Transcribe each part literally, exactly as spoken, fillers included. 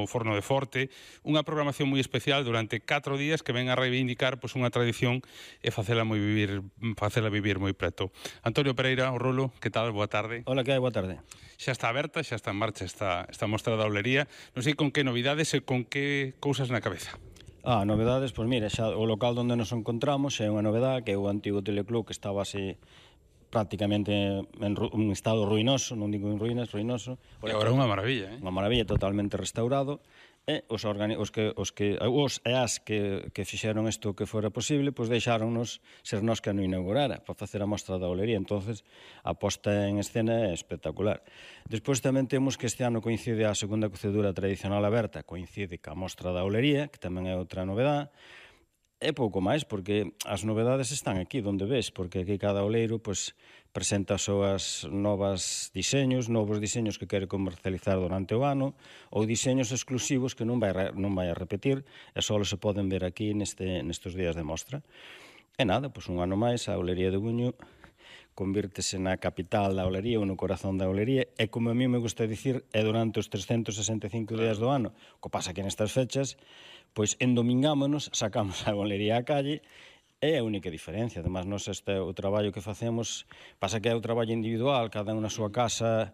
Forno de Forte, unha programación moi especial durante catro días que ven a reivindicar pois, unha tradición e facela moi vivir, facela vivir moi preto. Antonio Pereira, o Rulo, que tal? Boa tarde. Hola, que hai? Boa tarde. Xa está aberta, xa está en marcha esta, esta mostra da Olería. Non sei con que novidades e con que cousas na cabeza. Ah, novedades, pois mira, xa o local onde nos encontramos é unha novedade, que é o antigo teleclub que estaba así prácticamente en un estado ruinoso, non digo en ruínas, ruinoso. E agora é unha maravilla, eh? Unha maravilla, totalmente restaurado. E os, organi os que os que os e as que, que fixeron isto que fora posible, pois deixáronnos ser nós que non inaugurara para facer a mostra da Olería. Entonces, a posta en escena é espectacular. Despois tamén temos que este ano coincide a segunda cocedura tradicional aberta, coincide ca mostra da Olería, que tamén é outra novedade. É pouco máis, porque as novedades están aquí, onde ves, porque aquí cada oleiro pois, presenta as súas novas diseños, novos diseños que quere comercializar durante o ano, ou diseños exclusivos que non vai, non vai a repetir, e só se poden ver aquí neste, nestes días de mostra. E nada, pois un ano máis, a Olería de Buño convírtese na capital da Olería ou no corazón da Olería, e como a mí me gusta dicir, é durante os trescentos sesenta e cinco días do ano, co pasa que nestas fechas, pois endomingámonos, sacamos a Olería á calle, é a única diferencia. Además, nós este o traballo que facemos, pasa que é o traballo individual, cada un na súa casa,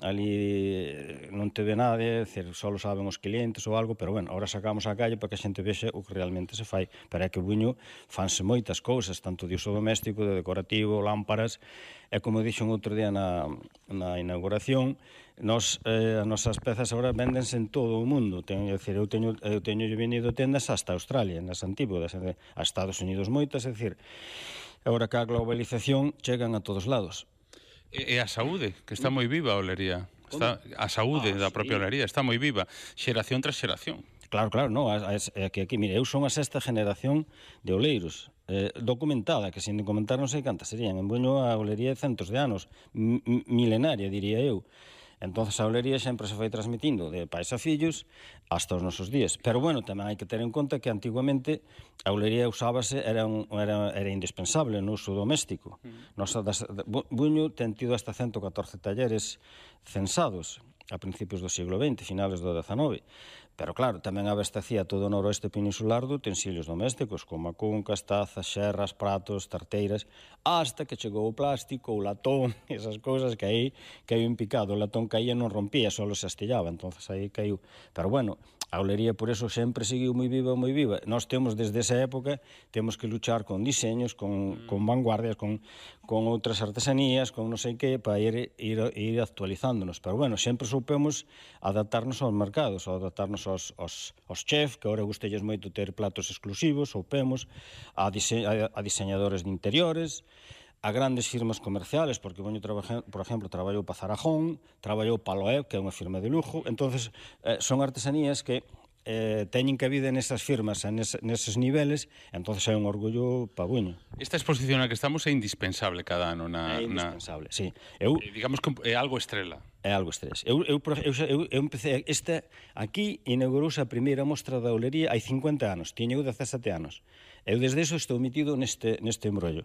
ali non te ve nadie, decir, só saben os clientes ou algo, pero bueno, ahora sacamos á calle para que a xente vexe o que realmente se fai. Pero é que o Buño fanse moitas cousas, tanto de uso doméstico, de decorativo, lámparas, e como dixo un outro día na, na inauguración, nos, eh, as nosas pezas agora véndense en todo o mundo. Teño, decir, eu teño, eu teño venido tendas hasta Australia, nas antípodas, a Estados Unidos moitas, é dicir, agora que a globalización chegan a todos lados. E, e a saúde, que está moi viva a Olería. Está, a saúde ah, da propia sí. Olería está moi viva, xeración tras xeración. Claro, claro, non, é que aquí, mire, eu son a sexta generación de oleiros, eh, documentada, que sin documentar non sei cantas serían. En Buño a Olería é centos de anos, milenaria, diría eu. Entonces a Olería sempre se foi transmitindo de pais a fillos hasta os nosos días. Pero bueno, tamén hai que ter en conta que antiguamente a Olería usábase, era, un, era, era indispensable no uso doméstico. Mm. Nos, das, Buño ten tido hasta ciento catorce talleres censados a principios do siglo vinte, finales do dezanove. Pero claro, tamén abastecía todo o noroeste peninsular de utensilios domésticos, como a cuncas, tazas, xerras, pratos, tarteiras, hasta que chegou o plástico, o latón, esas cousas que aí caiu en picado. O latón caía non rompía, só se astillaba, entonces aí caiu. Pero bueno, a Olería por eso sempre seguiu moi viva, moi viva. Nós temos desde esa época, temos que luchar con diseños, con, con vanguardias, con, con outras artesanías, con non sei que, para ir, ir, ir actualizándonos. Pero bueno, sempre soupemos adaptarnos aos mercados, adaptarnos aos, aos, aos chef, que agora gustelles moito ter platos exclusivos, soupemos, a, dise, a, a diseñadores de interiores, a grandes firmas comerciales, porque Buño, por exemplo, traballou para Zarajón, traballou para Loeb, que é unha firma de lujo. Entonces, eh, son artesanías que eh, teñen cabida nesas firmas, nes, neses niveles, entonces é un orgullo para Buño. Esta exposición na que estamos é indispensable cada ano na... É indispensable, na... sí. Eu, eh, digamos que é algo estrela. É algo estrela. Eu, eu, eu, eu, eu empecé, esta, aquí inaugurouse a primeira mostra da Olería hai cincuenta anos, tiña eu dezasete anos. Eu desde eso estou metido neste, neste embrollo.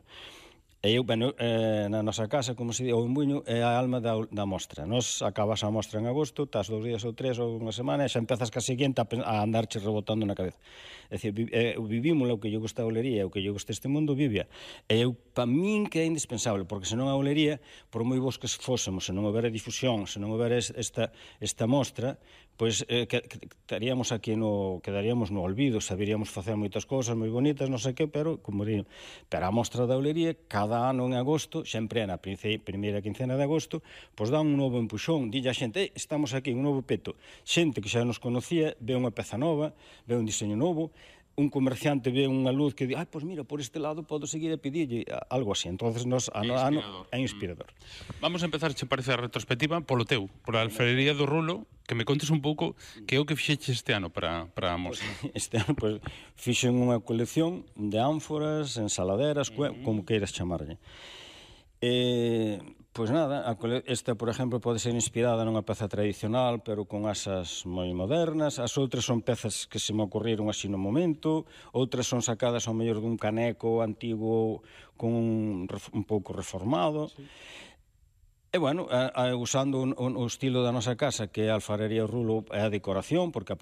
E eu, bueno, eh, na nosa casa, como se di, o Buño é a alma da, da mostra. Nos acabas a mostra en agosto, estás dous días ou tres ou unha semana, e xa empezas ca seguinte a, a andarche rebotando na cabeza. É dicir, vi, eh, vivimos o que lle gusta a Olería, o que lle gusta este mundo, vivia. E eu, pa min, que é indispensable, porque senón a Olería, por moi vos que fósemos, se non houbera difusión, se non houbera esta, esta mostra, pois eh, que, que, estaríamos aquí no, quedaríamos no olvido, saberíamos facer moitas cousas moi bonitas, non sei que, pero, como digo, pero a mostra da Olería, cada ano en agosto, sempre é na primeira quincena de agosto, pois dá un novo empuxón, dille a xente, estamos aquí, un novo peto. Xente que xa nos conocía, ve unha peza nova, ve un diseño novo, un comerciante ve unha luz que di, ah, pois mira, por este lado podo seguir a pedirlle, algo así. Entonces, nos, ano a ano, é inspirador. Vamos a empezar, che parece, a retrospectiva polo teu, pola alfarería do Rulo, que me contes un pouco que é o que fixeches este ano para, para a mostra. Este ano, pois, fixen unha colección de ánforas, ensaladeras, uh-huh. como queiras chamarlle. Eh, pois nada, a cole... esta, por exemplo, pode ser inspirada nunha peza tradicional, pero con asas moi modernas. As outras son pezas que se me ocurriron así no momento, outras son sacadas ao mellor dun caneco antigo con un, un pouco reformado. Sí. E, bueno, a, a, usando un, un, o estilo da nosa casa, que é a alfarería Rulo, é a decoración, porque a